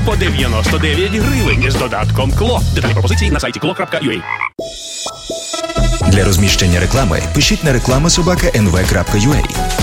по 99 гривень з додатком КЛО. Деталі пропозиції на сайті klo.ua. Для розміщення реклами пишіть на reklama@nv.ua.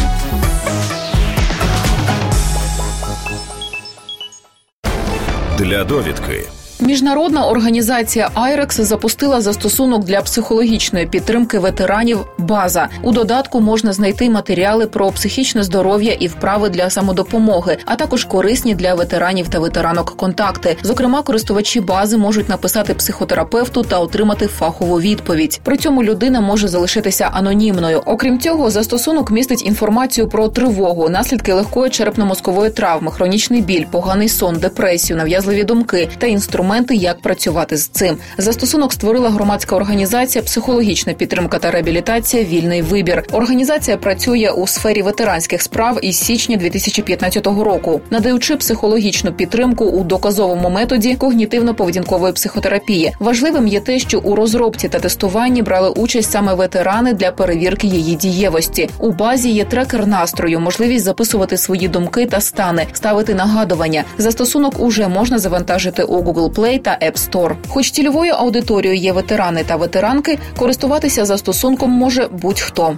Для довідки. Міжнародна організація IREX запустила застосунок для психологічної підтримки ветеранів «База». У додатку можна знайти матеріали про психічне здоров'я і вправи для самодопомоги, а також корисні для ветеранів та ветеранок контакти. Зокрема, користувачі «Бази» можуть написати психотерапевту та отримати фахову відповідь. При цьому людина може залишитися анонімною. Окрім цього, застосунок містить інформацію про тривогу, наслідки легкої черепно-мозкової травми, хронічний біль, поганий сон, депресію, нав'язливі думки та інструменти, як працювати з цим. Застосунок створила громадська організація «Психологічна підтримка та реабілітація. Вільний вибір». Організація працює у сфері ветеранських справ із січня 2015 року, надаючи психологічну підтримку у доказовому методі когнітивно-поведінкової психотерапії. Важливим є те, що у розробці та тестуванні брали участь саме ветерани для перевірки її дієвості. У базі є трекер настрою, можливість записувати свої думки та стани, ставити нагадування. Застосунок уже можна завантажити у Google Play та App Store. Хоч цільовою аудиторією є ветерани та ветеранки, користуватися застосунком може будь-хто.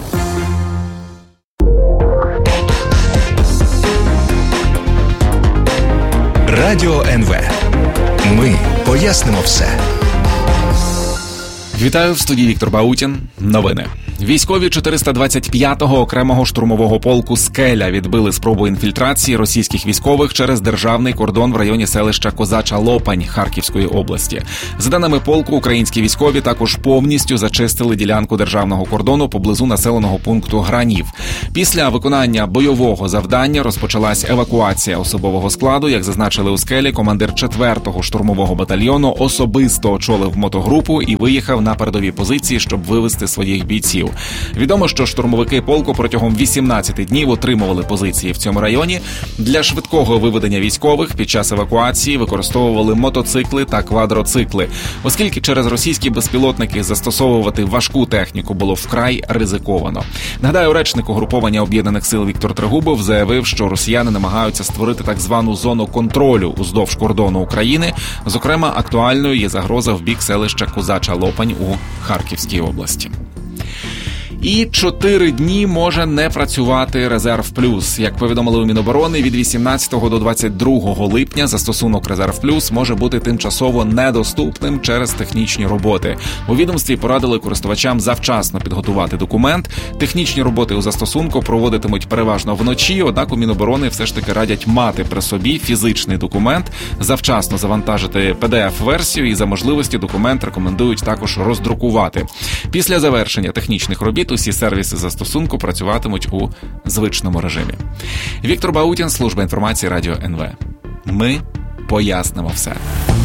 Радіо НВ. Ми пояснимо все. Вітаю, в студії Віктор Баутін. Новини. Військові 425-го окремого штурмового полку «Скеля» відбили спробу інфільтрації російських військових через державний кордон в районі селища Козача Лопань Харківської області. За даними полку, українські військові також повністю зачистили ділянку державного кордону поблизу населеного пункту Гранів. Після виконання бойового завдання розпочалась евакуація особового складу. Як зазначили у «Скелі», командир 4-го штурмового батальйону особисто очолив мотогрупу і виїхав на передові позиції, щоб вивести своїх бійців. Відомо, що штурмовики полку протягом 18 днів отримували позиції в цьому районі. Для швидкого виведення військових під час евакуації використовували мотоцикли та квадроцикли, оскільки через російські безпілотники застосовувати важку техніку було вкрай ризиковано. Нагадаю, речник угруповання Об'єднаних сил Віктор Трегубов заявив, що росіяни намагаються створити так звану зону контролю уздовж кордону України. Зокрема, актуальною є загроза в бік селища Козача Лопань у Харківській області. І 4 дні може не працювати «Резерв Плюс». Як повідомили у Міноборони, від 18 до 22 липня застосунок «Резерв Плюс» може бути тимчасово недоступним через технічні роботи. У відомстві порадили користувачам завчасно підготувати документ. Технічні роботи у застосунку проводитимуть переважно вночі, однак у Міноборони все ж таки радять мати при собі фізичний документ, завчасно завантажити PDF-версію і за можливості документ рекомендують також роздрукувати. Після завершення технічних робіт усі сервіси застосунку працюватимуть у звичному режимі. Віктор Баутін, служба інформації Радіо НВ. Ми пояснимо все.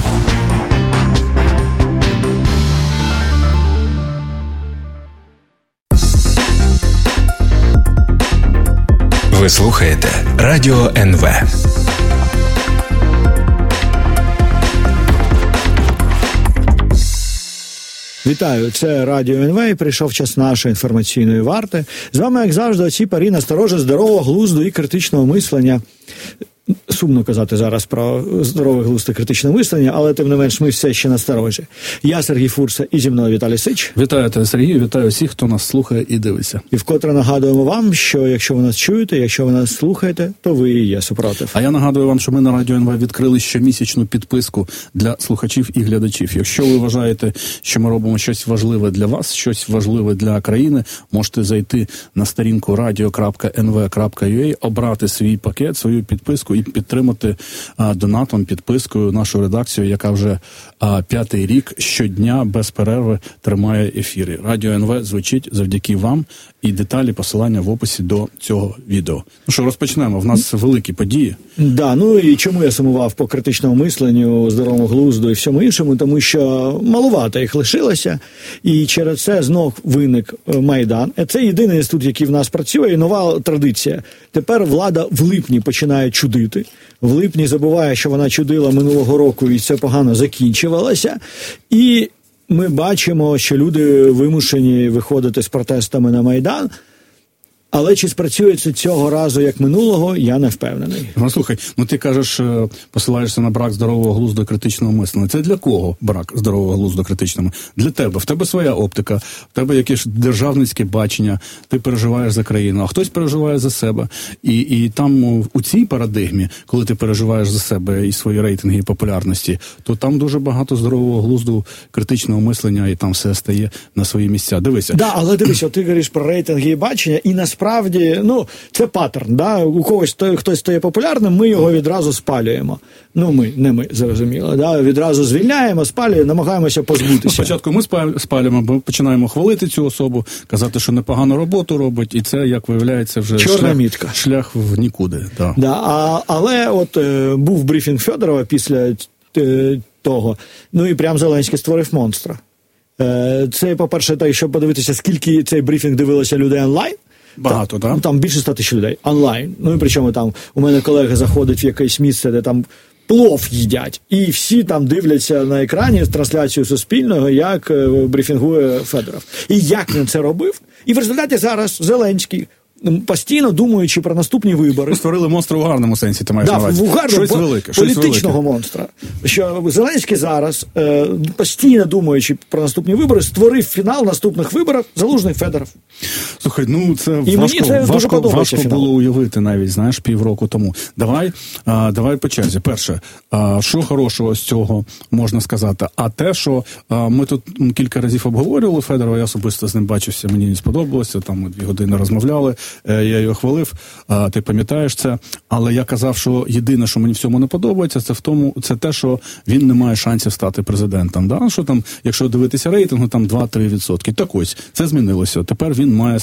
Ви слухаєте Радіо НВ. Вітаю, це Радіо НВ, і прийшов час нашої інформаційної варти. З вами, як завжди, оці парі насторожі здорового глузду і критичного мислення. Сумно казати зараз про здорове глузд і критичне мислення, але тим не менш ми все ще насторожі. Я Сергій Фурса і зі мною Віталій Сич. Вітаю тебе, Сергій, вітаю всіх, хто нас слухає і дивиться. І вкотре нагадуємо вам, що якщо ви нас чуєте, якщо ви нас слухаєте, то ви і є супротив. А я нагадую вам, що ми на Радіо НВ відкрили щомісячну підписку для слухачів і глядачів. Якщо ви вважаєте, що ми робимо щось важливе для вас, щось важливе для країни, можете зайти на сторінку radio.nv.ua, обрати свій пакет, свою підписку і підтримати донатом, підпискою нашу редакцію, яка вже 5-й рік щодня без перерви тримає ефіри. Радіо НВ звучить завдяки вам, і деталі посилання в описі до цього відео. Ну що, розпочнемо. В нас великі події. Да, ну і чому я сумував по критичному мисленню, здоровому глузду і всьому іншому? Тому що малувато їх лишилося, і через це знов виник Майдан. Це єдиний інститут, який в нас працює, і нова традиція. Тепер влада в липні починає чудити. В липні забуває, що вона чудила минулого року, і це погано закінчувалося. І ми бачимо, що люди вимушені виходити з протестами на Майдан. Але чи спрацює це цього разу, як минулого, я не впевнений. Ну, слухай, ти кажеш, посилаєшся на брак здорового глузду і критичного мислення. Це для кого брак здорового глузду і критичного? Для тебе. В тебе своя оптика, в тебе якесь державницьке бачення, ти переживаєш за країну, а хтось переживає за себе. І там у цій парадигмі, коли ти переживаєш за себе і свої рейтинги і популярності, то там дуже багато здорового глузду, критичного мислення, і там все стає на свої місця. Дивися. Да, але дивися, ти говориш про рейтинги і бачення, і насправді, це паттерн, да? У когось хтось стає популярним, ми його відразу спалюємо. Не ми, зрозуміло, да? Відразу звільняємо, спалюємо, намагаємося позбутися. Спочатку ми спалюємо, бо починаємо хвалити цю особу, казати, що непогану роботу робить, і це, як виявляється, вже шлях в нікуди. Да. Да, але от був брифінг Федорова після того, і прям Зеленський створив монстра. Це, по-перше, якщо подивитися, скільки цей брифінг дивилося людей онлайн. Багато, так? Там більше 100 тисяч людей онлайн. І причому там у мене колега заходить в якесь місце, де там плов їдять. І всі там дивляться на екрані трансляцію Суспільного, як брифінгує Федоров. І як він це робив. І в результаті зараз Зеленський, постійно думаючи про наступні вибори. Створили монстра у гарному сенсі, ти маєш на увазі. Щось велике. Політичного монстра. Що Зеленський зараз, постійно думаючи про наступні вибори, створив фінал наступних виборів Залужний-Федоров. Слухай, це важко було уявити навіть, знаєш, півроку тому. Давай по черзі. Перше, що хорошого з цього можна сказати? А те, що ми тут кілька разів обговорювали Федорова, я особисто з ним бачився, мені не сподобалося, там ми 2 години розмовляли, я його хвалив, ти пам'ятаєш це, але я казав, що єдине, що мені в цьому не подобається, це те, що він не має шансів стати президентом. Да? Що там, якщо дивитися рейтингу, там 2-3%. Так ось, це змінилося. Тепер він має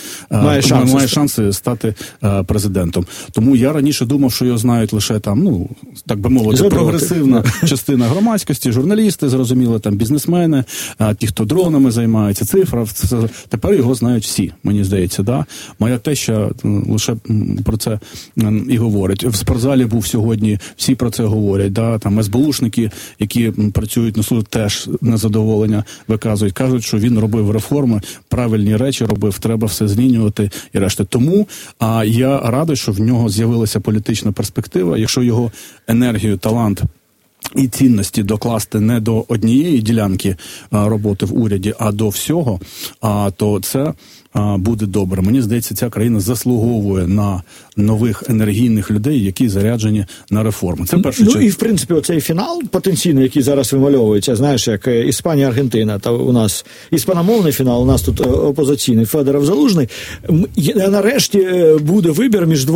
шанси стати президентом. Тому я раніше думав, що його знають лише там, так би мовити, прогресивна частина громадськості, журналісти, зрозуміло, там бізнесмени, ті, хто дронами займається, цифра. Тепер його знають всі, мені здається, да? Моя теща лише про це і говорить. В спортзалі був сьогодні, всі про це говорять. Да? Там СБУшники, які працюють на суд, теж незадоволення виказують. Кажуть, що він робив реформи, правильні речі робив, треба все змінювати і решта. Тому я радий, що в нього з'явилася політична перспектива. Якщо його енергію, талант і цінності докласти не до однієї ділянки роботи в уряді, а до всього, то це буде добре. Мені здається, ця країна заслуговує на нових енергійних людей, які заряджені на реформи. Це перше. І в принципі, оцей фінал потенційний, який зараз вимальовується, знаєш, як Іспанія-Аргентина, та у нас іспаномовний фінал, у нас тут опозиційний Федоров-Залужний. Нарешті буде вибір між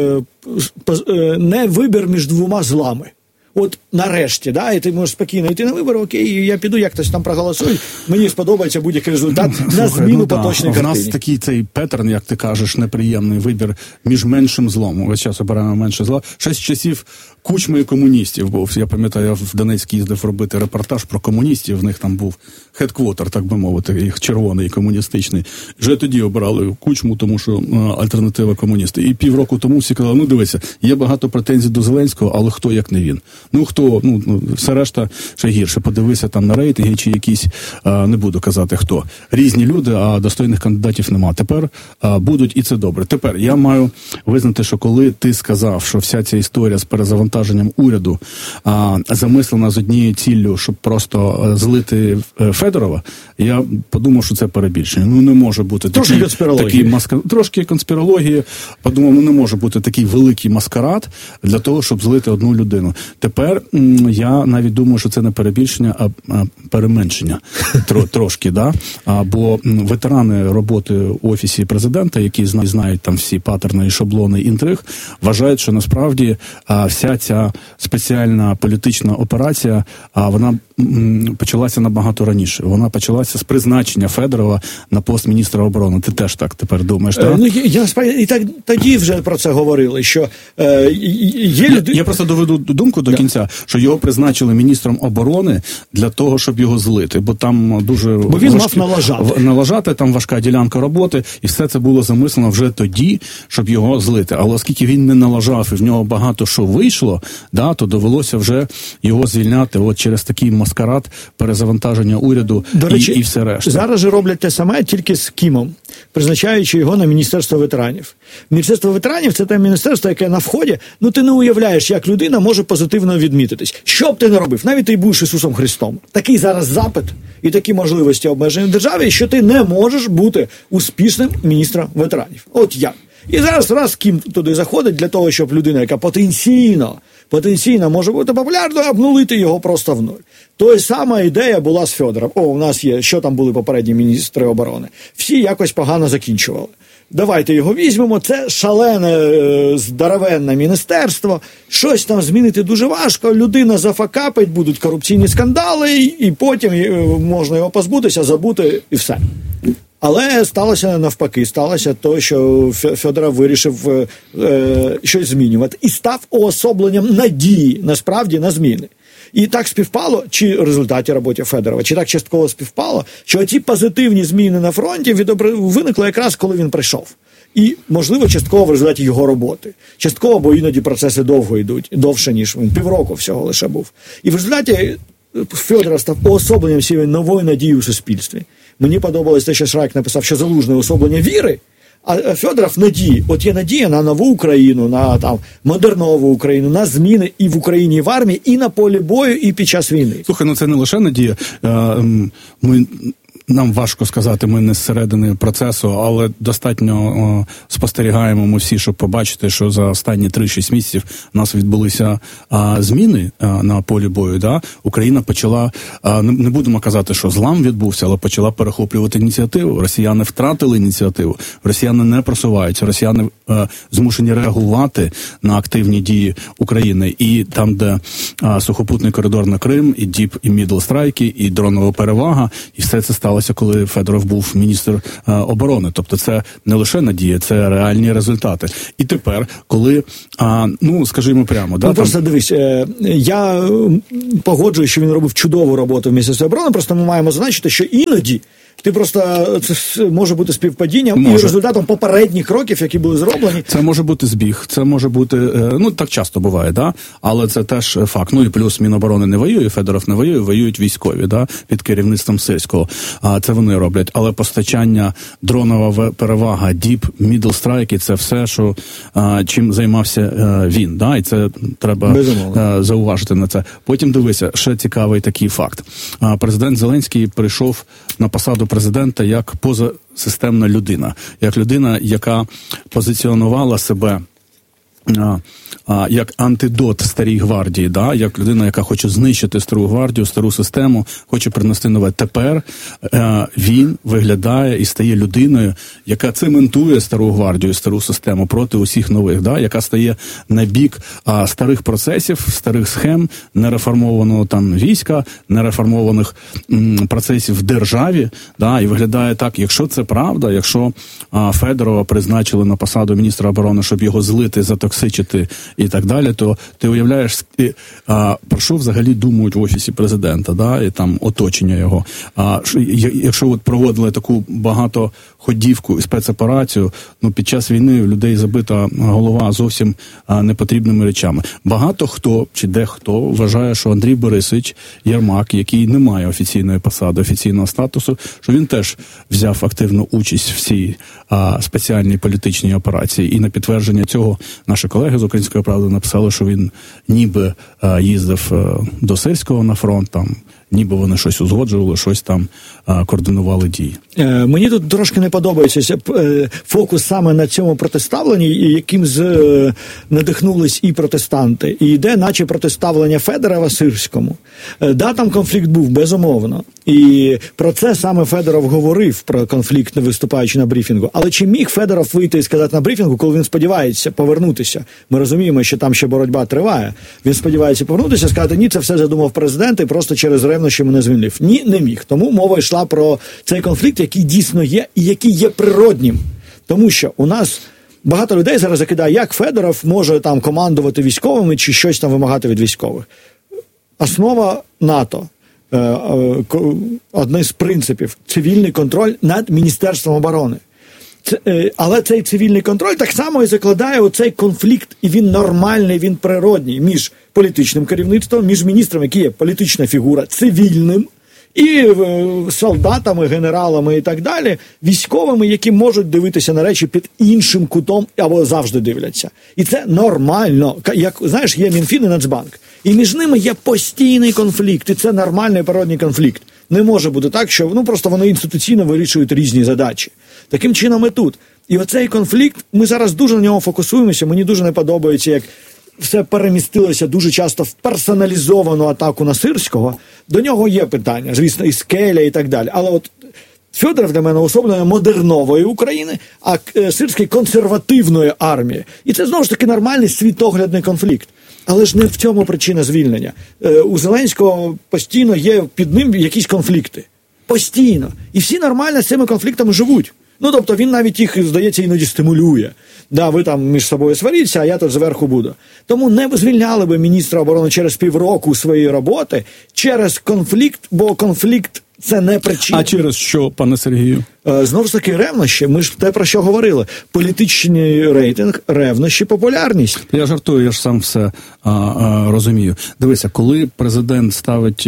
не вибір між двома злами. От нарешті, да, і ти можеш спокійно йти на вибори, окей, я піду, як хтось там проголосує, мені сподобається будь-який результат на зміну поточної картини. У нас такий цей паттерн, як ти кажеш, неприємний вибір між меншим злом. Весь час обираємо менше зла. Ще з часів Кучми і комуністів був. Я пам'ятаю, я в Донецьк їздив робити репортаж про комуністів, в них там був хедквотер, так би мовити, їх червоний, комуністичний. Вже тоді обирали Кучму, тому що альтернатива комуністи. І півроку тому всі казали, дивися, є багато претензій до Зеленського, але хто як не він? Все решта ще гірше. Подивися там на рейтинги чи якісь, не буду казати хто. Різні люди, а достойних кандидатів нема. Тепер будуть, і це добре. Тепер я маю визнати, що коли ти сказав, що вся ця історія з перезавантаженням уряду замислена з однією ціллю, щоб просто злити Федорова, я подумав, що це перебільшення. Не може бути трошки конспірології. Подумав, не може бути такий великий маскарад для того, щоб злити одну людину. Тепер я навіть думаю, що це не перебільшення, а переменшення трошки, да? Бо ветерани роботи в Офісі Президента, які знають там всі паттерни і шаблони інтриг, вважають, що насправді вся ця спеціальна політична операція, вона почалася набагато раніше. Вона почалася з призначення Федорова на пост міністра оборони. Ти теж так тепер думаєш, так? І тоді вже про це говорили, що є люди... Я просто доведу думку до кінця, що його призначили міністром оборони для того, щоб його злити, бо там дуже... Бо він мав налажати, там важка ділянка роботи, і все це було замислено вже тоді, щоб його злити. Але оскільки він не налажав, і в нього багато що вийшло, да, то довелося вже його звільняти от через такий маскарад перезавантаження уряду. До речі, і все решта. Зараз же роблять те саме, тільки з Кімом. призначаючи його на Міністерство ветеранів. Міністерство ветеранів – це те міністерство, яке на вході, ти не уявляєш, як людина може позитивно відмітитись. Що б ти не робив, навіть ти будеш Ісусом Христом. Такий зараз запит і такі можливості обмежені в державі, що ти не можеш бути успішним міністром ветеранів. От як. І зараз ким туди заходить для того, щоб людина, яка потенційно може бути популярною, обнулити його просто в нуль. Та сама ідея була з Федором. У нас є, що там були попередні міністри оборони. Всі якось погано закінчували. Давайте його візьмемо, це шалене, здоровенне міністерство, щось там змінити дуже важко, людина зафакапить, будуть корупційні скандали, і потім можна його позбутися, забути, і все. Але сталося навпаки, сталося то, що Федоров вирішив щось змінювати. І став уособленням надії, насправді, на зміни. І так співпало, чи в результаті роботи Федорова, чи так частково співпало, що ці позитивні зміни на фронті виникли якраз, коли він прийшов. І, можливо, частково в результаті його роботи. Частково, бо іноді процеси довго йдуть, довше, ніж він, півроку всього лише був. І в результаті Федоров став уособленням цієї нової надії у суспільстві. Мені подобалось те, що Шрайк написав, що Залужний уособлення віри, а Федоров надії. От є надія на нову Україну, на модернову Україну, на зміни і в Україні, і в армії, і на полі бою, і під час війни. Слухай, це не лише надія. Нам важко сказати, ми не зсередини процесу, але достатньо спостерігаємо ми всі, щоб побачити, що за останні 3-6 місяців у нас відбулися зміни на полі бою. Да? Україна почала, не будемо казати, що злам відбувся, але почала перехоплювати ініціативу. Росіяни втратили ініціативу, росіяни не просуваються, росіяни змушені реагувати на активні дії України. І там, де сухопутний коридор на Крим, і Діп, і Мідл Страйки, і дронова перевага, і все це сталося, коли Федоров був міністр оборони. Тобто це не лише надія, це реальні результати. І тепер, коли, скажімо прямо... Просто дивись, я погоджуюсь, що він робив чудову роботу в Міністерстві оборони, просто ми маємо зазначити, що іноді це може бути співпадінням і результатом попередніх кроків, які були зроблені. Це може бути збіг, це може бути, так часто буває, да? Але це теж факт. І плюс Міноборони не воює, Федоров не воює, воюють військові, да? Під керівництвом Сирського. Це вони роблять. Але постачання, дронова перевага, Діп, Мідл Страйки, це все, що чим займався він, да? І це треба зауважити на це. Потім дивися, ще цікавий такий факт. Президент Зеленський прийшов на посаду президента як позасистемна людина, як людина, яка позиціонувала себе як антидот старій гвардії, да? Як людина, яка хоче знищити стару гвардію, стару систему, хоче принести нове. Тепер він виглядає і стає людиною, яка цементує стару гвардію, стару систему проти усіх нових, да? Яка стає на бік старих процесів, старих схем, нереформованого там війська, нереформованих процесів в державі, да? І виглядає так, якщо це правда, якщо Федорова призначили на посаду міністра оборони, щоб його злити, затоксичити і так далі, то ти уявляєш, про що взагалі думають в Офісі Президента, да, і там оточення його. Якщо проводили таку багатоходівку і спецоперацію, під час війни у людей забита голова зовсім непотрібними речами. Багато хто, чи дехто вважає, що Андрій Борисович Єрмак, який не має офіційної посади, офіційного статусу, що він теж взяв активну участь в цій спеціальній політичній операції. І на підтвердження цього наші колеги з «Української правди» написали, що він ніби їздив до Сирського на фронт, там, ніби вони щось узгоджували, щось там координували дії. Мені тут трошки не подобається фокус саме на цьому протиставленні, яким надихнулись і протестанти. І йде наче протиставлення Федорова Сирському. Да, там конфлікт був, безумовно. І про це саме Федоров говорив, про конфлікт, не виступаючи на брифінгу. Але чи міг Федоров вийти і сказати на брифінгу, коли він сподівається повернутися? Ми розуміємо, що там ще боротьба триває. Він сподівається повернутися, сказати, ні, це все задумав президент і просто через ревнощі мене звільнив. Ні, не міг. Тому мова йшла про цей конфлікт, який дійсно є і який є природнім. Тому що у нас багато людей зараз закидає, як Федоров може там командувати військовими чи щось там вимагати від військових. Основа НАТО. Одне з принципів – цивільний контроль над Міністерством оборони. Але цей цивільний контроль так само і закладає оцей конфлікт, і він нормальний, він природній, між політичним керівництвом, між міністром, який є політична фігура, цивільним, і солдатами, генералами і так далі, військовими, які можуть дивитися на речі під іншим кутом або завжди дивляться. І це нормально. Як, знаєш, є Мінфін і Нацбанк. І між ними є постійний конфлікт, і це нормальний природний конфлікт. Не може бути так, що просто вони інституційно вирішують різні задачі. Таким чином і тут. І оцей конфлікт, ми зараз дуже на нього фокусуємося, мені дуже не подобається, як все перемістилося дуже часто в персоналізовану атаку на Сирського. До нього є питання, звісно, і Скеля, і так далі. Але от Федоров для мене особливо модернової України, а Сирський консервативної армії. І це, знову ж таки, нормальний світоглядний конфлікт. Але ж не в цьому причина звільнення. У Зеленського постійно є під ним якісь конфлікти. Постійно. І всі нормально з цими конфліктами живуть. Тобто він навіть їх, здається, іноді стимулює. Да, ви там між собою сваріться, а я тут зверху буду. Тому не звільняли би міністра оборони через півроку своєї роботи через конфлікт, бо конфлікт – це не причина. А через що, пане Сергію? Знову ж таки, ревнощі. Ми ж те, про що говорили. Політичний рейтинг, ревнощі, популярність. Я жартую, я ж сам все розумію. Дивися, коли президент ставить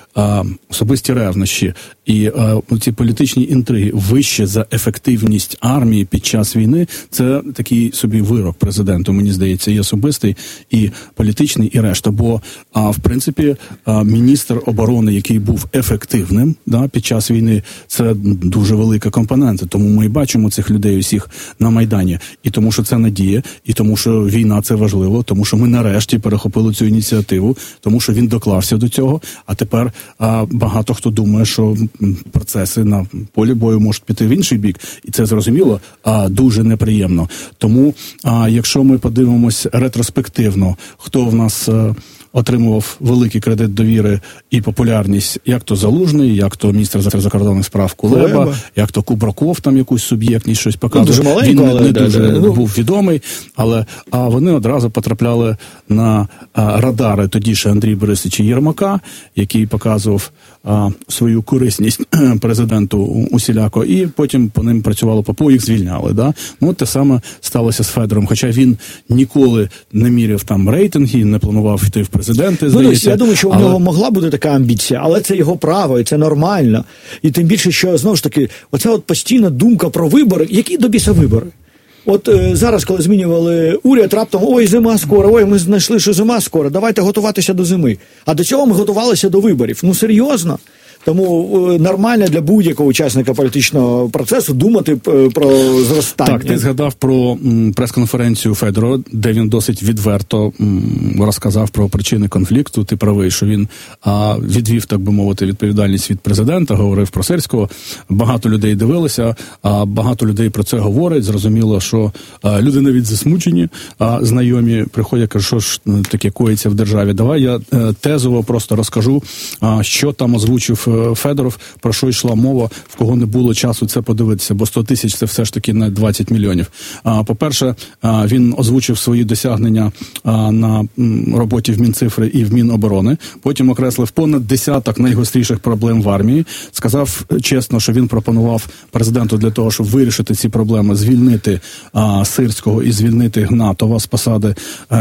особисті ревнощі і ці політичні інтриги вище за ефективність армії під час війни, це такий собі вирок президенту, мені здається, і особистий, і політичний, і решта. Бо, в принципі, міністр оборони, який був ефективним під час війни, це дуже велика компонента. Тому ми і бачимо цих людей усіх на Майдані. І тому, що це надія, і тому, що війна – це важливо, тому, що ми нарешті перехопили цю ініціативу, тому, що він доклався до цього, а тепер багато хто думає, що процеси на полі бою можуть піти в інший бік, і це, зрозуміло, дуже неприємно. Тому, якщо ми подивимось ретроспективно, хто в нас отримував великий кредит довіри і популярність, як то Залужний, як то міністр закордонних справ Кулеба, як то Кубраков там якусь суб'єктність щось показував. Він не дуже був відомий, але вони одразу потрапляли на радари тоді ще Андрія Борисовича Єрмака, який показував свою корисність президенту усіляко, і потім по ним працювало ППО, їх звільняли. Да? Те саме сталося з Федором, хоча він ніколи не міряв там рейтинги, не планував йти в президенти, здається. Я думаю, що у нього могла бути така амбіція, але це його право, і це нормально. І тим більше, що, знову ж таки, оця от постійна думка про вибори, які до біса вибори? От зараз, коли змінювали уряд, раптом, ой, зима скоро, ой, ми знайшли, що зима скоро, давайте готуватися до зими. А до цього ми готувалися до виборів. Серйозно? Тому нормально для будь-якого учасника політичного процесу думати про зростання. Так, ти згадав про прес-конференцію Федорова, де він досить відверто розказав про причини конфлікту. Ти правий, що він відвів, так би мовити, відповідальність від президента, говорив про Сирського. Багато людей дивилися, багато людей про це говорять. Зрозуміло, що люди навіть засмучені, знайомі приходять, кажуть, що ж таке коїться в державі. Давай я тезово просто розкажу, що там озвучив Федоров, про що йшла мова, в кого не було часу це подивитися, бо 100 тисяч це все ж таки не 20 мільйонів. По-перше, він озвучив свої досягнення на роботі в Мінцифри і в Міноборони, потім окреслив понад десяток найгостріших проблем в армії, сказав чесно, що він пропонував президенту для того, щоб вирішити ці проблеми, звільнити Сирського і звільнити Гнатова з посади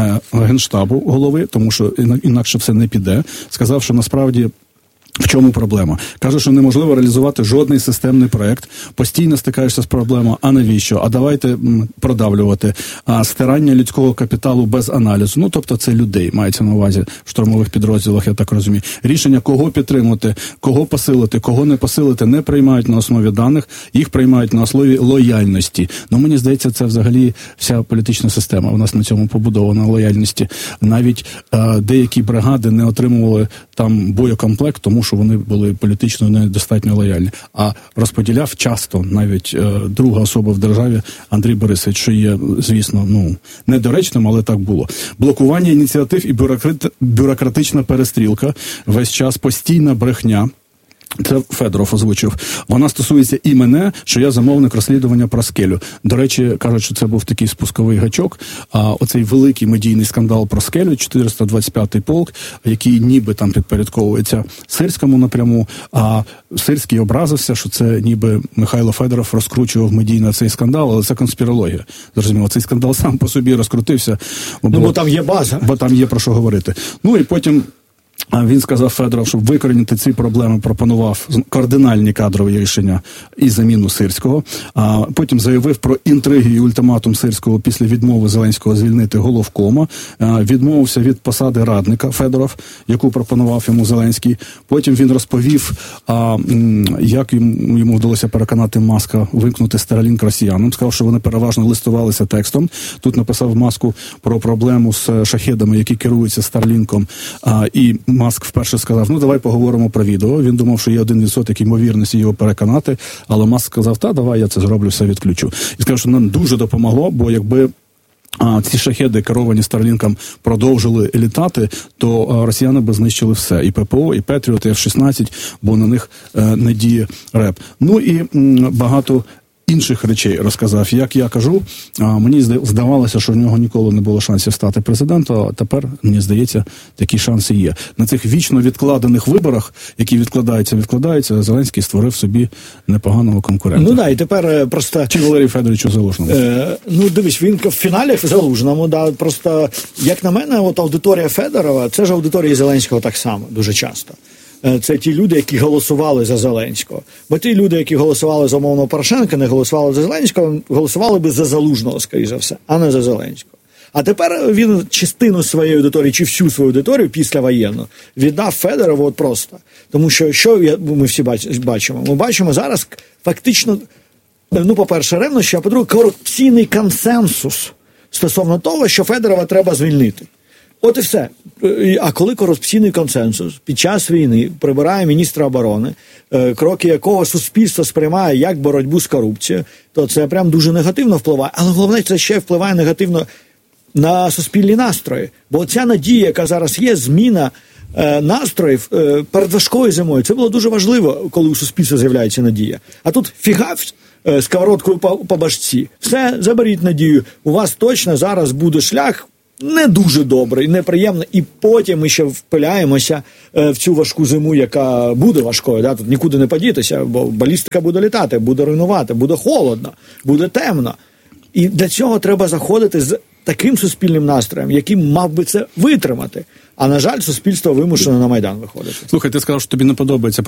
Генштабу голови, тому що інакше все не піде. Сказав, що насправді в чому проблема? Каже, що неможливо реалізувати жодний системний проект. Постійно стикаєшся з проблемою, а навіщо? А давайте продавлювати. Стирання людського капіталу без аналізу. Тобто це людей, мається на увазі в штурмових підрозділах, я так розумію. Рішення, кого підтримати, кого посилити, кого не посилити, не приймають на основі даних, їх приймають на основі лояльності. Мені здається, це взагалі вся політична система. У нас на цьому побудована лояльності. Навіть деякі бригади не отримували там боєкомплект, тому що вони були політично недостатньо лояльні. А розподіляв часто навіть друга особа в державі Андрій Борисович, що є, звісно, недоречним, але так було. Блокування ініціатив і бюрократична перестрілка, весь час постійна брехня. Це Федоров озвучив. Вона стосується і мене, що я замовник розслідування про Скелю. До речі, кажуть, що це був такий спусковий гачок. Оцей великий медійний скандал про Скелю, 425-й полк, який ніби там підпорядковується Сирському напряму, а Сирський образився, що це ніби Михайло Федоров розкручував медійно цей скандал, але це конспірологія. Зрозуміло, цей скандал сам по собі розкрутився. Бо там є база. Бо там є про що говорити. І потім Він сказав, Федоров, щоб викорінити ці проблеми, пропонував кардинальні кадрові рішення і заміну Сирського. А потім заявив про інтриги і ультиматум Сирського після відмови Зеленського звільнити головкома. Відмовився від посади радника Федоров, яку пропонував йому Зеленський. Потім він розповів, як йому вдалося переконати Маска вимкнути Starlink росіянам. Сказав, що вони переважно листувалися текстом. Тут написав Маску про проблему з шахедами, які керуються Старлінком. І Маск вперше сказав, ну давай поговоримо про відео. Він думав, що є 1% ймовірності його переконати, але Маск сказав, давай я це зроблю, все відключу. І сказав, що нам дуже допомогло, бо якби ці шахеди, керовані Старлінком, продовжили літати, то росіяни би знищили все. І ППО, і Петріот, і F-16, бо на них не діє РЕП. Ну і багато інших речей розказав. Як я кажу, мені здавалося, що в нього ніколи не було шансів стати президентом, а тепер, мені здається, такі шанси є. На цих вічно відкладених виборах, які відкладаються, Зеленський створив собі непоганого конкурента. Ну да, і тепер просто... Чи Валерію Федоровичу Залужному? Ну, дивись, він в фіналі Залужному, да, просто, як на мене, от аудиторія Федорова, це ж аудиторія Зеленського так само, дуже часто. Це ті люди, які голосували за Зеленського. Бо ті люди, які голосували за умовного Порошенка, не голосували за Зеленського, голосували би за Залужного, скоріш за все, а не за Зеленського. А тепер він частину своєї аудиторії, чи всю свою аудиторію післявоєнну віддав Федорову от просто. Тому що ми всі бачимо? Ми бачимо зараз фактично, ну, по-перше, ревнощі, а по-друге, корупційний консенсус стосовно того, що Федорова треба звільнити. От і все. А коли корупційний консенсус під час війни прибирає міністра оборони, кроки якого суспільство сприймає як боротьбу з корупцією, то це прям дуже негативно впливає. Але головне, це ще впливає негативно на суспільні настрої. Бо ця надія, яка зараз є, зміна настроїв перед важкою зимою, це було дуже важливо, коли у суспільства з'являється надія. А тут фігав сковородкою по башці. Все, заберіть надію. У вас точно зараз буде шлях не дуже добрий, неприємний, і потім ми ще впиляємося в цю важку зиму, яка буде важкою, да? Тут нікуди не подітися, бо балістика буде літати, буде руйнувати, буде холодно, буде темно. І для цього треба заходити з таким суспільним настроєм, який мав би це витримати. А, на жаль, суспільство вимушено на Майдан виходити. Слухай, ти сказав, що тобі не подобається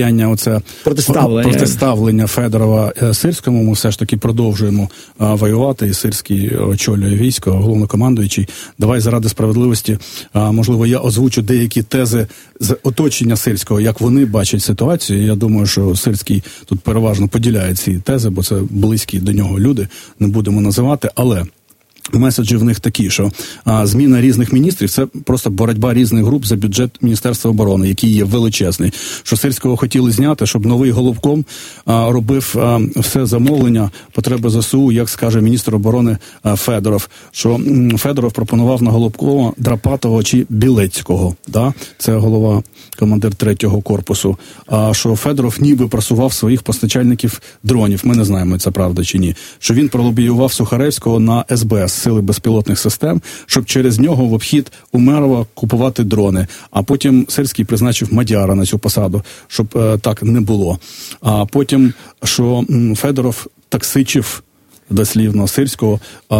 протиставлення Федорова Сирському. Ми все ж таки продовжуємо воювати, і Сирський очолює військо, головнокомандуючий. Давай заради справедливості, можливо, я озвучу деякі тези з оточення Сирського, як вони бачать ситуацію. Я думаю, що Сирський тут переважно поділяє ці тези, бо це близькі до нього люди, не будемо називати, але... Меседжі в них такі, що зміна різних міністрів – це просто боротьба різних груп за бюджет Міністерства оборони, який є величезний. Що Сирського хотіли зняти, щоб новий головком робив все замовлення, потреби ЗСУ, як скаже міністр оборони Федоров. Що Федоров пропонував на головкома Драпатого чи Білецького, да? Це командир 3-го корпусу. Що Федоров ніби просував своїх постачальників дронів. Ми не знаємо, це правда чи ні. Що він пролобіював Сухаревського на СБС, сили безпілотних систем, щоб через нього в обхід Умерова купувати дрони. А потім Сирський призначив Мадяра на цю посаду, щоб так не було. А потім, що Федоров таксичив дослівно Сирського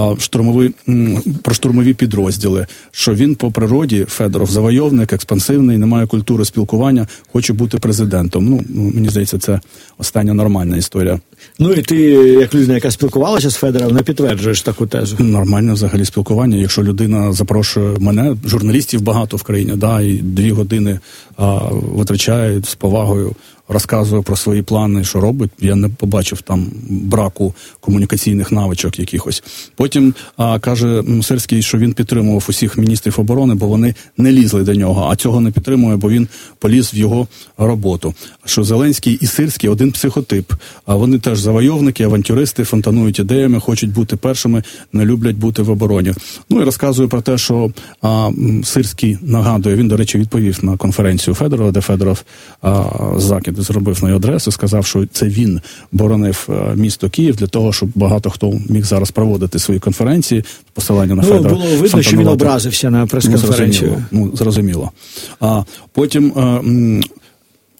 про штурмові підрозділи, що він по природі, Федоров, завойовник, експансивний, не має культури спілкування, хоче бути президентом. Ну, мені здається, це остання нормальна історія. Ну і ти, як людина, яка спілкувалася з Федоровим, не підтверджуєш таку тезу? Нормальне взагалі спілкування. Якщо людина запрошує мене, журналістів багато в країні, да, і 2 години витрачає з повагою, розказує про свої плани, що робить, я не побачив там браку комунікаційних навичок якихось. Потім каже Сирський, що він підтримував усіх міністрів оборони, бо вони не лізли до нього, а цього не підтримує, бо він поліз в його роботу. Що Зеленський і Сирський один психотип, а вони теж завойовники, авантюристи, фонтанують ідеями, хочуть бути першими, не люблять бути в обороні. Ну і розказує про те, що Сирський нагадує, він, до речі, відповів на конференцію Федорова, де Федоров закид зробив на його адресу, сказав, що це він боронив місто Київ для того, щоб багато хто міг зараз проводити свої конференції, посилання на Федорова. Було видно, що він образився на прес-конференцію. Зрозуміло. А потім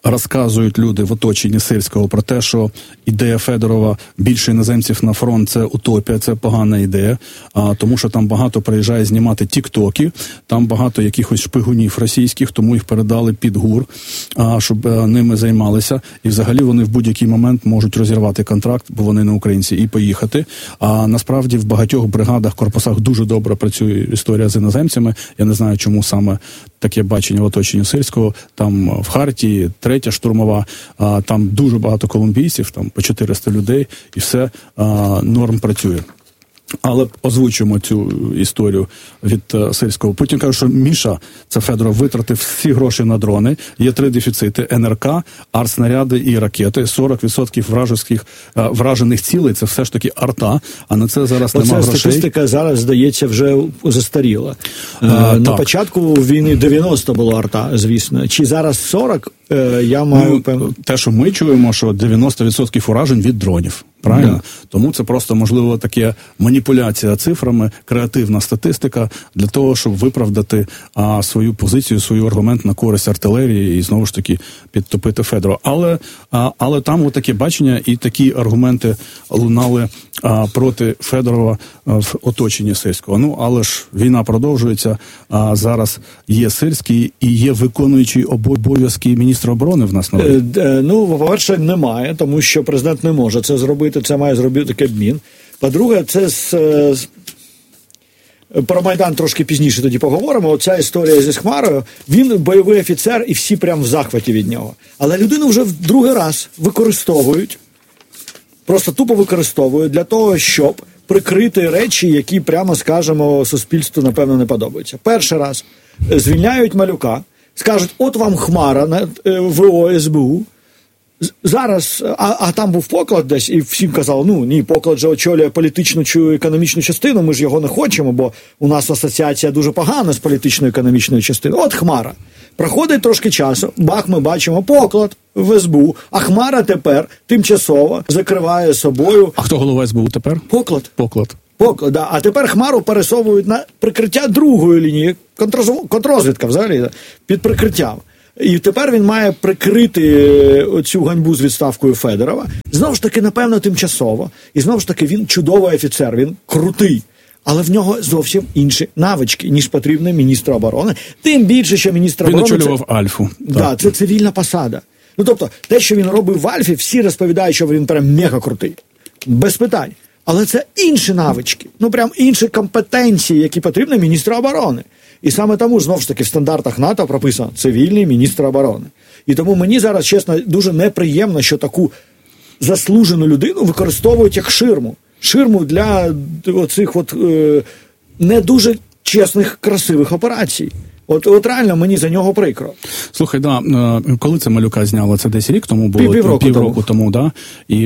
розказують люди в оточенні Сирського про те, що ідея Федорова більше іноземців на фронт – це утопія, це погана ідея, тому що там багато приїжджає знімати тік-токи, там багато якихось шпигунів російських, тому їх передали під ГУР, щоб ними займалися, і взагалі вони в будь-який момент можуть розірвати контракт, бо вони не українці, і поїхати. А насправді в багатьох бригадах, корпусах дуже добре працює історія з іноземцями. Я не знаю, чому саме таке бачення в оточенні Сирського. Там в Хартії, 3-я штурмова, там дуже багато колумбійців, там по 400 людей, і все норм працює. Але озвучуємо цю історію від Сирського. Потім кажуть, що Міша, це Федоров, витратив всі гроші на дрони. Є 3 дефіцити: НРК, артснаряди і ракети. 40% вражених цілей – це все ж таки арта, а на це зараз немає грошей. Оця статистика зараз, здається, вже застаріла. На початку війни 90 було арта, звісно. Чи зараз 40? Я маю те, що ми чуємо, що 90% уражень від дронів. Правильно? Тому це просто, можливо, таке маніпуляція цифрами, креативна статистика для того, щоб виправдати свою позицію, свій аргумент на користь артилерії і, знову ж таки, підтопити Федорова. Але там таке бачення і такі аргументи лунали проти Федорова в оточенні Сирського. Але ж війна продовжується, зараз є Сирський і є виконуючий обов'язки міністра оборони в нас новий. По-перше, немає, тому що президент не може це зробити. Це має зробити Кабмін. По-друге, про Майдан трошки пізніше тоді поговоримо. Оця історія зі Хмарою. Він бойовий офіцер і всі прям в захваті від нього. Але людину вже в другий раз використовують, просто тупо використовують для того, щоб прикрити речі, які, прямо скажемо, суспільству, напевно, не подобаються. Перший раз звільняють Малюка, скажуть, от вам Хмара на ВО СБУ. Зараз, а там був поклад десь, і всім казали, ні, поклад же очолює політичну чи економічну частину, ми ж його не хочемо, бо у нас асоціація дуже погана з політичною економічною частиною. От Хмара. Проходить трошки часу, ми бачимо поклад в СБУ, а Хмара тепер тимчасово закриває собою... А хто голова СБУ тепер? Поклад, да. А тепер Хмару пересовують на прикриття другої лінії, контррозвідка взагалі, під прикриттям. І тепер він має прикрити цю ганьбу з відставкою Федорова. Знову ж таки, напевно, тимчасово. І знову ж таки, він чудовий офіцер, він крутий. Але в нього зовсім інші навички, ніж потрібно міністру оборони. Тим більше, що міністр оборони... Він очолював Альфу. Так, це цивільна посада. Тобто, те, що він робив в Альфі, всі розповідають, що він прям мега крутий. Без питань. Але це інші навички, прям інші компетенції, які потрібні міністру оборони. І саме тому, знову ж таки, в стандартах НАТО прописано цивільний міністр оборони. І тому мені зараз, чесно, дуже неприємно, що таку заслужену людину використовують як ширму. Ширму для оцих не дуже чесних, красивих операцій. От реально мені за нього прикро. Слухай, коли це Малюка зняла? Це десь рік тому було? Півроку тому, да? І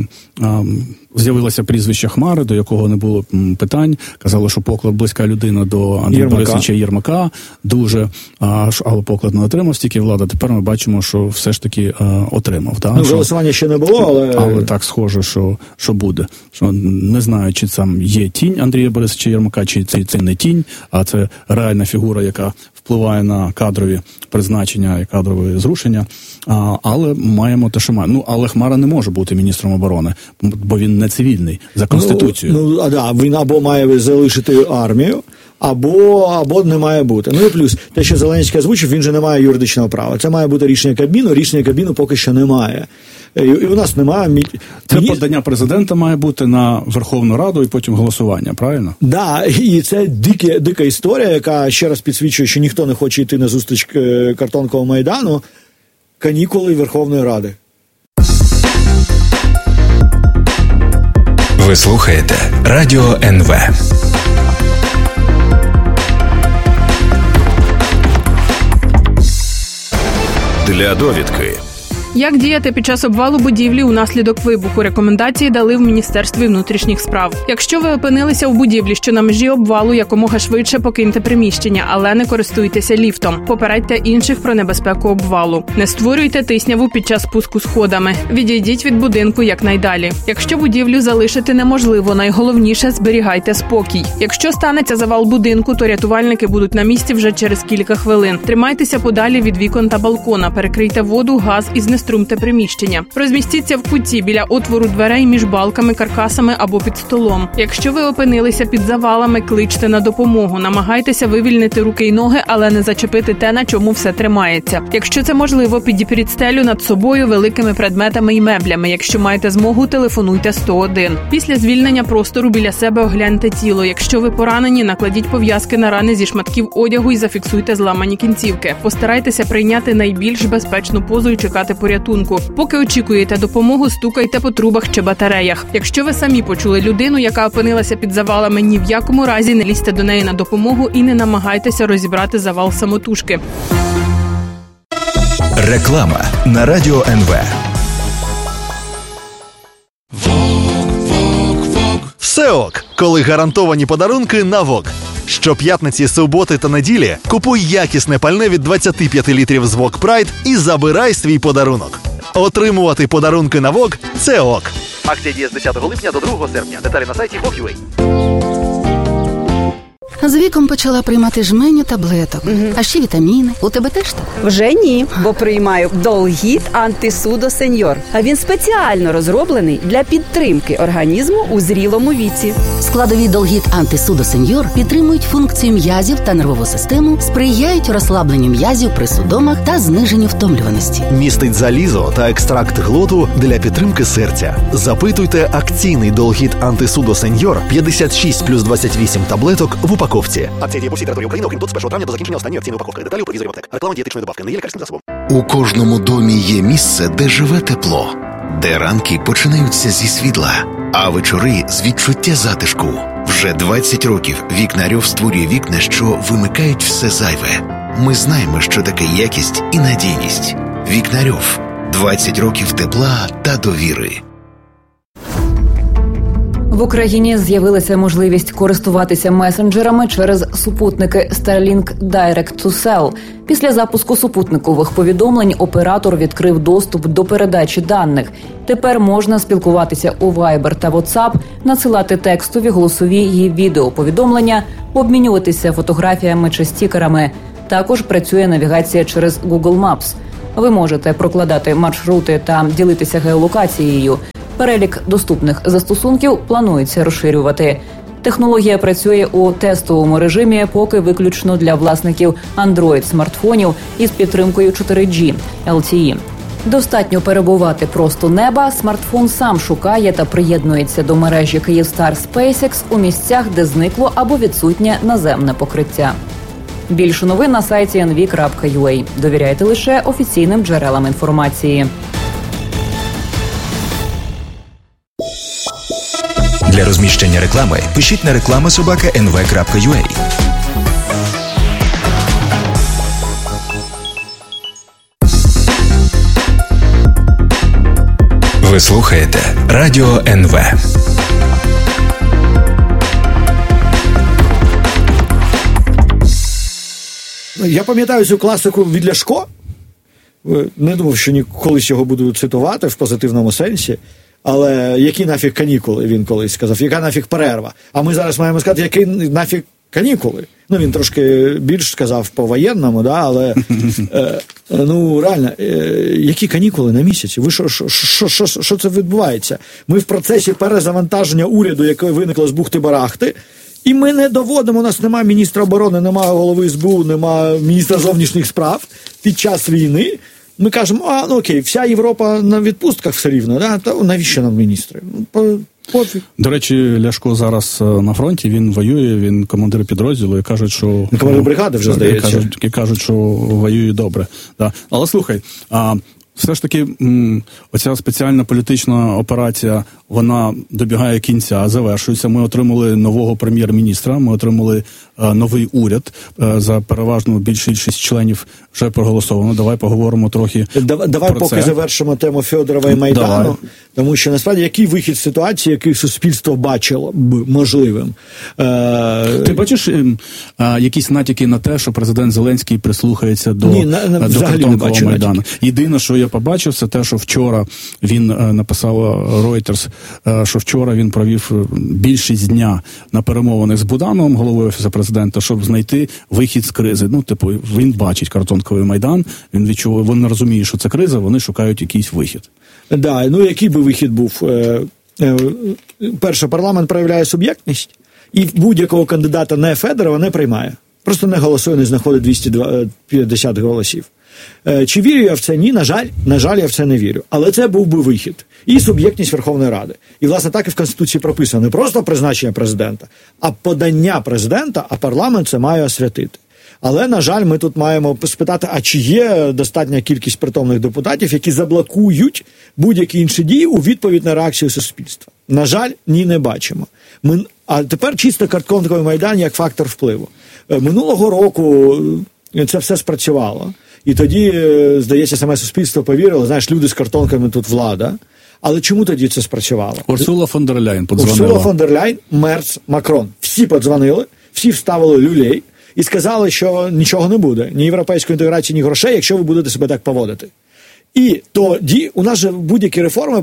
з'явилося прізвище Хмари, до якого не було питань. Казали, що поклад близька людина до Андрія Борисовича Єрмака. Дуже, але поклад не отримав стільки влада. Тепер ми бачимо, що все ж таки отримав. Да? Голосування ще не було, але... Але так схоже, що буде. Що не знаю, чи там є тінь Андрія Борисовича Єрмака, чи це не тінь, а це реальна фігура, яка впливає на кадрові призначення і кадрові зрушення, але маємо те, що маємо. Але Хмара не може бути міністром оборони, бо він не цивільний за Конституцією. Він або має залишити армію, або не має бути. І плюс, те, що Зеленський озвучив, він же не має юридичного права. Це має бути рішення Кабміну поки що немає. І у нас немає... Це подання президента має бути на Верховну Раду і потім голосування, правильно? Да, і це дика історія, яка ще раз підсвічує, що ніхто не хоче йти на зустріч картонкового Майдану. Канікули Верховної Ради. Ви слухаєте Радіо НВ. Для довідки. Як діяти під час обвалу будівлі унаслідок вибуху? Рекомендації дали в Міністерстві внутрішніх справ. Якщо ви опинилися в будівлі, що на межі обвалу, якомога швидше покиньте приміщення, але не користуйтеся ліфтом. Попередьте інших про небезпеку обвалу. Не створюйте тисняву під час спуску сходами. Відійдіть від будинку якнайдалі. Якщо будівлю залишити неможливо, найголовніше – зберігайте спокій. Якщо станеться завал будинку, то рятувальники будуть на місці вже через кілька хвилин. Тримайтеся подалі від вікон та балкона, перекрийте воду, газ і знеструмте приміщення. Розмістіться в куті біля отвору дверей між балками, каркасами або під столом. Якщо ви опинилися під завалами, кличте на допомогу. Намагайтеся вивільнити руки й ноги, але не зачепити те, на чому все тримається. Якщо це можливо, підіпріть стелю над собою великими предметами й меблями. Якщо маєте змогу, телефонуйте 101. Після звільнення простору біля себе огляньте тіло. Якщо ви поранені, накладіть пов'язки на рани зі шматків одягу і зафіксуйте зламані кінцівки. Постарайтеся прийняти найбільш безпечну позу і чекати порятунку. Поки очікуєте допомогу, стукайте по трубах чи батареях. Якщо ви самі почули людину, яка опинилася під завалами, ні в якому разі не лізьте до неї на допомогу і не намагайтеся розібрати завал самотужки. Реклама на Радіо НВ. Все ок, коли гарантовані подарунки на ВОК. Щоп'ятниці, суботи та неділі купуй якісне пальне від 25 літрів з ВОК Прайд і забирай свій подарунок. Отримувати подарунки на ВОК – це ок. Акція діє з 10 липня до 2 серпня. Деталі на сайті VOK.UA. З віком почала приймати жменю таблеток. А ще вітаміни. У тебе теж так? Вже ні, бо приймаю Долгіт Антисудо Сеньор. А він спеціально розроблений для підтримки організму у зрілому віці. Складові Долгіт Антисудо Сеньор підтримують функцію м'язів та нервову систему, сприяють розслабленню м'язів при судомах та зниженню втомлюваності. Містить залізо та екстракт глоту для підтримки серця. Запитуйте акційний Долгіт Антисудо Сеньор 56 плюс 28 таблеток в упаковці. Акція діє по всій території України, окрім 21 травня до закінчення останньої акційної упаковки. Деталі у провізорі аптек. Реклама дієтичної добавки не є лікарським засобом. У кожному домі є місце, де живе тепло, де ранки починаються зі світла, а вечори з відчуття затишку. Вже 20 років Вікнарьов створює вікна, що вимикають все зайве. Ми знаємо, що таке якість і надійність. Вікнарьов. 20 років тепла та довіри. В Україні з'явилася можливість користуватися месенджерами через супутники Starlink Direct to Cell. Після запуску супутникових повідомлень оператор відкрив доступ до передачі даних. Тепер можна спілкуватися у Viber та WhatsApp, надсилати текстові, голосові і відеоповідомлення, обмінюватися фотографіями чи стікерами. Також працює навігація через Google Maps. Ви можете прокладати маршрути та ділитися геолокацією. Перелік доступних застосунків планується розширювати. Технологія працює у тестовому режимі, поки виключно для власників Android-смартфонів із підтримкою 4G LTE. Достатньо перебувати просто неба, смартфон сам шукає та приєднується до мережі Kyivstar SpaceX у місцях, де зникло або відсутнє наземне покриття. Більше новин на сайті nv.ua. Довіряйте лише офіційним джерелам інформації. Для розміщення реклами пишіть на reklama@nv.ua. Ви слухаєте Радіо НВ. Я пам'ятаю цю класику від Ляшко. Не думав, що колись його буду цитувати в позитивному сенсі. Але які нафіг канікули, він колись сказав, яка нафіг перерва. А ми зараз маємо сказати, які нафіг канікули. Ну, він трошки більш сказав по-воєнному, да, але ну, реально, які канікули на місяці? Ви що це відбувається? Ми в процесі перезавантаження уряду, яке виникло з бухти-барахти, і ми не доводимо, у нас немає міністра оборони, немає голови СБУ, немає міністра зовнішніх справ під час війни. Ми кажемо, ну окей, вся Європа на відпустках все рівно, да? То навіщо нам міністри? Пофіг. До речі, Ляшко зараз на фронті, він воює, він командир підрозділу, і кажуть, що... Командир бригади вже, здається. І кажуть, що воює добре. Да. Але слухай, все ж таки, оця спеціальна політична операція, вона добігає кінця, завершується. Ми отримали нового прем'єр-міністра, ми отримали новий уряд, за переважну більшість членів вже проголосовано. Давай поговоримо трохи Давай про поки це. завершимо тему Федорова і Майдану, Давай. тому що насправді який вихід з ситуації, який суспільство бачило б можливим. Ти бачиш якісь натяки на те, що президент Зеленський прислухається до Картонкового Майдану? Єдине, що я побачив, це те, що вчора він написав Reuters, що вчора він провів більшість дня на перемовинах з Будановим, головою Офісу президента, щоб знайти вихід з кризи. Ну, типу, він бачить Картонковий Майдан, він відчуває, він розуміє, що це криза, вони шукають якийсь вихід. Да, ну який би вихід був? Перше, парламент проявляє суб'єктність, і будь-якого кандидата не Федорова не приймає. Просто не голосує, не знаходить 250 голосів. Чи вірю я в це? Ні, на жаль, я в це не вірю. Але це був би вихід. І суб'єктність Верховної Ради. І, власне, так і в Конституції прописано. Не просто призначення президента, а подання президента, а парламент це має освятити. Але, на жаль, ми тут маємо спитати, а чи є достатня кількість притомних депутатів, які заблокують будь-які інші дії у відповідь на реакцію суспільства. На жаль, ні, не бачимо. А тепер чисто Картонковий Майдан як фактор впливу. Минулого року це все спрацювало. І тоді, здається, саме суспільство повірило, знаєш, люди з картонками тут влада. Але чому тоді це спрацювало? Урсула фон дер Ляйн подзвонила. Урсула фон дер Ляйн, Мерц, Макрон. Всі подзвонили, всі вставили люлей і сказали, що нічого не буде. Ні європейської інтеграції, ні грошей, якщо ви будете себе так поводити. І тоді у нас же будь-які реформи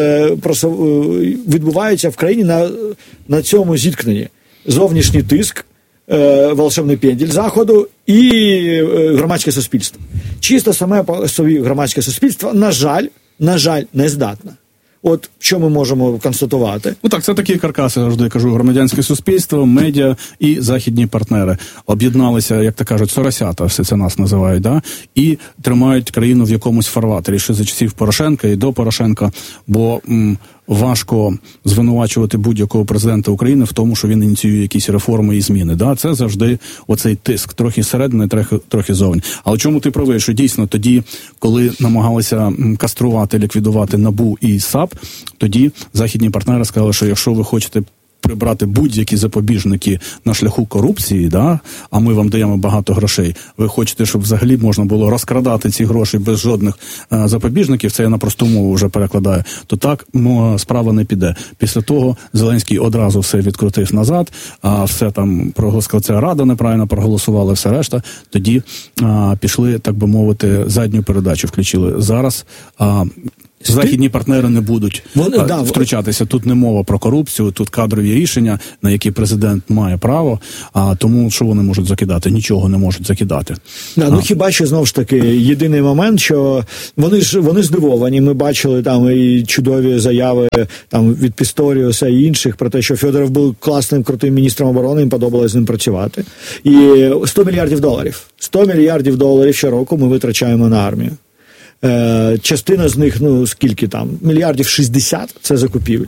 відбуваються в країні на цьому зіткненні. Зовнішній тиск, волшебний пенділь Заходу і громадське суспільство. Чисто саме по собі громадське суспільство, на жаль, не здатне. От що ми можемо констатувати? Ну так, це такі каркаси, завжди кажу, громадянське суспільство, медіа і західні партнери об'єдналися, як то кажуть, соросята, все це нас називають, да? І тримають країну в якомусь фарватері, ще за часів Порошенка і до Порошенка, бо важко звинувачувати будь-якого президента України в тому, що він ініціює якісь реформи і зміни. Да? Це завжди оцей тиск, трохи зсередини, трохи зовні. Але чому ти правий, що дійсно тоді, коли намагалися каструвати, ліквідувати НАБУ і САП, тоді західні партнери сказали, що якщо ви хочете прибрати будь-які запобіжники на шляху корупції, да, а ми вам даємо багато грошей, ви хочете, щоб взагалі можна було розкрадати ці гроші без жодних запобіжників, це я на просту мову вже перекладаю, то так справа не піде. Після того Зеленський одразу все відкрутив назад, а все там ця Рада неправильно проголосувала, все решта, тоді пішли, так би мовити, задню передачу включили. Зараз західні партнери не будуть втручатися. Тут не мова про корупцію, тут кадрові рішення, на які президент має право, а тому, що вони можуть закидати? Нічого не можуть закидати. Ну хіба що, знову ж таки, єдиний момент, що вони здивовані. Ми бачили там і чудові заяви там від Пісторіуса і інших про те, що Федоров був класним, крутим міністром оборони, їм подобалось з ним працювати. І $100 мільярдів. $100 мільярдів щороку ми витрачаємо на армію. Частина з них, скільки там, мільярдів 60 – це закупівлі.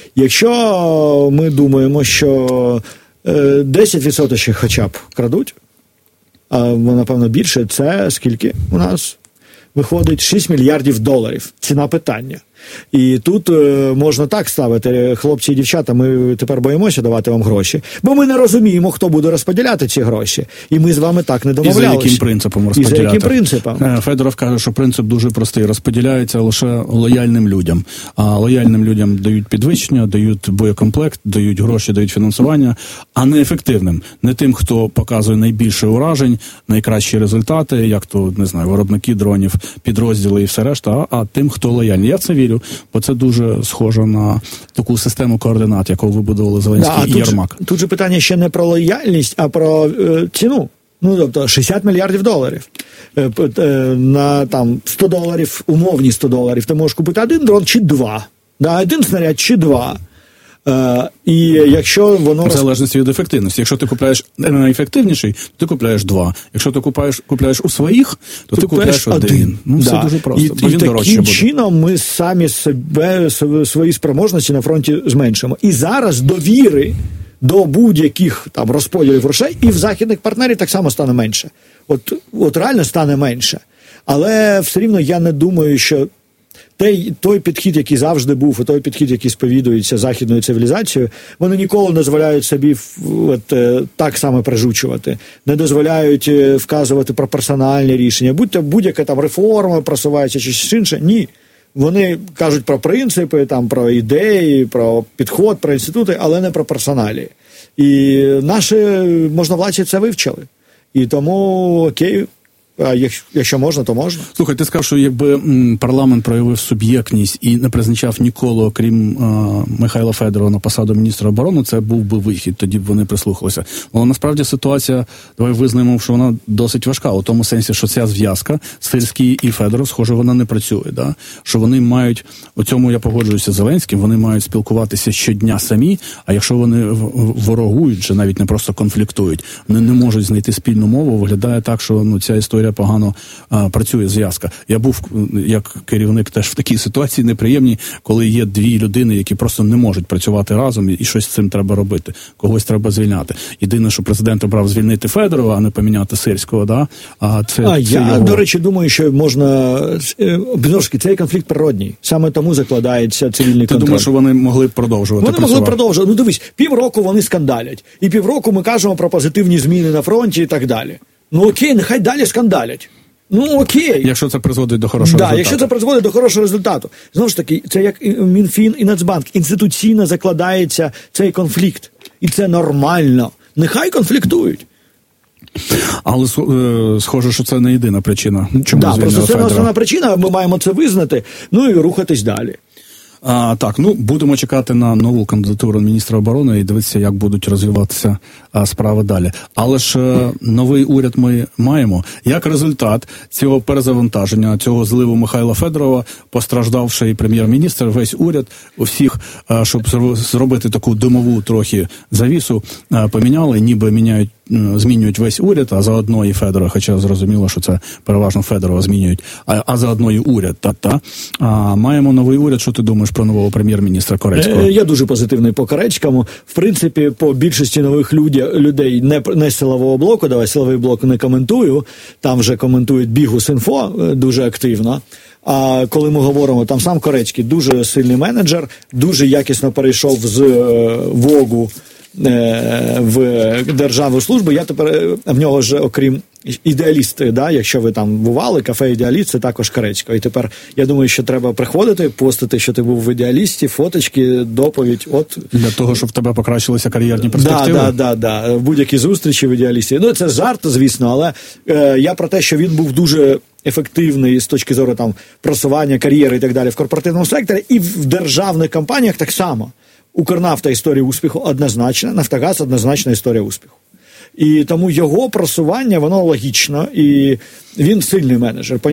Якщо ми думаємо, що 10% ще хоча б крадуть, а напевно більше, це скільки у нас виходить? $6 мільярдів. Ціна питання. І тут можна так ставити, хлопці і дівчата, ми тепер боїмося давати вам гроші, бо ми не розуміємо, хто буде розподіляти ці гроші. І ми з вами так не домовлялися. І за яким принципом розподіляти? І за яким принципом? Федоров каже, що принцип дуже простий. Розподіляється лише лояльним людям. А лояльним людям дають підвищення, дають боєкомплект, дають гроші, дають фінансування, а не ефективним. Не тим, хто показує найбільше уражень, найкращі результати, як то, не знаю, виробники дронів, підрозділи і все решта, а тим, хто лояльний. Я в це вірю, бо це дуже схоже на таку систему координат, яку вибудували Зеленський і Єрмак. Тут же питання ще не про лояльність, а про ціну. Тобто $60 мільярдів. На там $100, умовні $100, ти можеш купити один дрон чи два. Один снаряд чи два. І якщо воно... В залежності від ефективності. Якщо ти купляєш найефективніший, то ти купляєш два. Якщо ти купляєш у своїх, то ти купляєш один. Все дуже просто. І таким чином ми самі свої спроможності на фронті зменшимо. І зараз довіри до будь-яких там розподілів грошей і в західних партнерів так само стане менше. От реально стане менше. Але все рівно я не думаю, що той підхід, який завжди був, і той підхід, який сповідується західною цивілізацією, вони ніколи не дозволяють собі так само прижучувати, не дозволяють вказувати про персональні рішення, будь-яка там реформа просувається чи щось інше. Ні. Вони кажуть про принципи, там, про ідеї, про підход, про інститути, але не про персоналі. І наші можновладці це вивчили. І тому, окей, а якщо можна, то можна. Слухай, ти сказав, що якби парламент проявив суб'єктність і не призначав ніколи, окрім Михайла Федорова, на посаду міністра оборони, це був би вихід, тоді б вони прислухалися. Але насправді ситуація, давай визнаємо, що вона досить важка, у тому сенсі, що ця зв'язка, Сирський і Федоров, схоже, вона не працює, да? Що вони мають, у цьому я погоджуюся з Зеленським, вони мають спілкуватися щодня самі, а якщо вони ворогують, чи навіть не просто конфліктують, вони не можуть знайти спільну мову, виглядає так, що ця історія погано працює зв'язка. Я був як керівник теж в такій ситуації неприємній, коли є дві людини, які просто не можуть працювати разом, і щось з цим треба робити. Когось треба звільняти. Єдине, що президент обрав звільнити Федорова, а не поміняти Сирського, да? До речі, думаю, що можна... цей конфлікт природній. Саме тому закладається цивільний контроль. Ти думаєш, що вони могли продовжувати працювати? Вони могли продовжувати. Ну, дивись, півроку вони скандалять. І півроку ми кажемо про позитивні зміни на фронті і так далі. Ну окей, нехай далі скандалять. Ну окей. Якщо це призводить до хорошого результату. Якщо це призводить до хорошого результату. Знову ж таки, це як Мінфін і Нацбанк. Інституційно закладається цей конфлікт. І це нормально. Нехай конфліктують. Але схоже, що це не єдина причина, чому звільнили Федорова. Просто це не основна причина, ми маємо це визнати, ну і рухатись далі. Так, будемо чекати на нову кандидатуру міністра оборони і дивитися, як будуть розвиватися справи далі. Але ж новий уряд ми маємо. Як результат цього перезавантаження, цього зливу Михайла Федорова, постраждавши і прем'єр-міністр, весь уряд, усіх, щоб зробити таку димову трохи завісу, поміняли, ніби змінюють весь уряд, а заодно і Федорова, хоча зрозуміло, що це переважно Федорова змінюють, а заодно і уряд. Маємо новий уряд. Що ти думаєш про нового прем'єр-міністра Корецького? Я дуже позитивний по Корецькому. В принципі, по більшості нових людей не силового блоку, давай силовий блок не коментую, там вже коментують Бігус.Інфо дуже активно. А коли ми говоримо, там сам Корецький дуже сильний менеджер, дуже якісно перейшов з ВОГу в державну службу. Я тепер в нього ж, окрім ідеалісти, да, якщо ви там бували, кафе «Ідеаліст» – це також Корецького. І тепер, я думаю, що треба приходити, постити, що ти був в «Ідеалісті», фоточки, доповідь. Для того, щоб в тебе покращилися кар'єрні перспективи? Да. Будь-які зустрічі в «Ідеалісті». Ну, це жарт, звісно, але я про те, що він був дуже ефективний з точки зору там просування кар'єри і так далі в корпоративному секторі, і в державних компаніях так само. Укрнафта – історія успіху однозначна, Нафтогаз – однозначна історія успіху. І тому його просування, воно логічно, і він сильний менеджер.